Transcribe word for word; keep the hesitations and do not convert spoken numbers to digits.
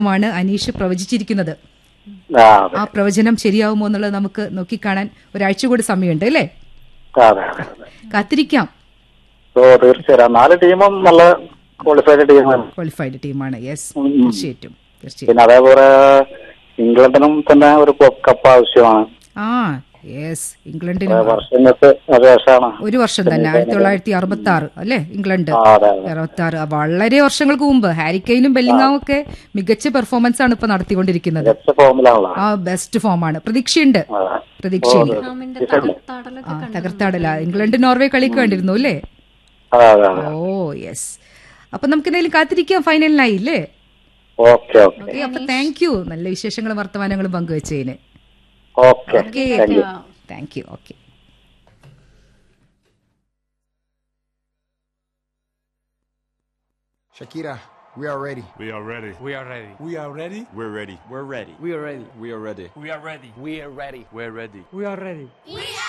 ാണ് അനീഷ് പ്രവചിച്ചിരിക്കുന്നത്. ആ, ആ പ്രവചനം ശരിയാവുമോ എന്നുള്ളത് നമുക്ക് നോക്കിക്കാണാൻ ഒരാഴ്ച കൂടി സമയമുണ്ട് അല്ലേ? അതെ അതെ അതെ. കാത്തിരിക്കാം. ഓ തീർച്ചയായും നാല് ടീമും നല്ല ക്വാളിഫൈഡ് ടീമാണ്. ക്വാളിഫൈഡ് ടീമാണ്. യെസ്, ഉം. തീർച്ചയായിട്ടും തീർച്ചയായിട്ടും. പിന്നെ അതേപോലെ ഇംഗ്ലണ്ടിനും തന്നെ ഒരു കപ്പ് ആവശ്യമാണ്. ആ യെസ്, ഇംഗ്ലണ്ടിനും വർഷങ്ങൾക്ക് ശേഷമാണ്. ഒരു വർഷം തന്നെ ആയിരത്തി തൊള്ളായിരത്തി അറുപത്തി ആറ് അല്ലെ ഇംഗ്ലണ്ട് ആ, അതെ അതെ. അറുപത്തി ആറ് വളരെ വർഷങ്ങൾക്ക് മുമ്പ് ഹാരിക്കെയിനും ബെല്ലിങ്ങാവും ഒക്കെ മികച്ച പെർഫോമൻസ് ആണ് ഇപ്പൊ നടത്തിക്കൊണ്ടിരിക്കുന്നത്. മികച്ച ഫോമിലാണല്ലോ. ആ ബെസ്റ്റ് ഫോമാണ്. പ്രതീക്ഷയുണ്ട് അതെ. പ്രതീക്ഷയുണ്ട്. ടൂർണമെന്റ് തകർത്താടലൊക്കെ ആ കണ്ടു. തകർത്താടല ഇംഗ്ലണ്ട് നോർവേ കളിക്ക് കണ്ടിരുന്നു അല്ലേ? അതെ അതെ അതെ. ഓ യെസ്. അപ്പൊ നമുക്ക് എന്തെങ്കിലും കാത്തിരിക്കാം ഫൈനലിനായില്ലേ? ഓക്കെ ഓക്കെ ഓക്കെ, അപ്പൊ താങ്ക് യു നല്ല വിശേഷങ്ങളും വർത്തമാനങ്ങളും പങ്കുവെച്ചതിന്. Okay okay, thank you. Thank you. Okay. Shakira, we are ready. We are ready. We are ready. We are ready. We're ready. We're ready. We are ready. We are ready. We are ready. We are ready. We're ready. We are ready. We are ready. We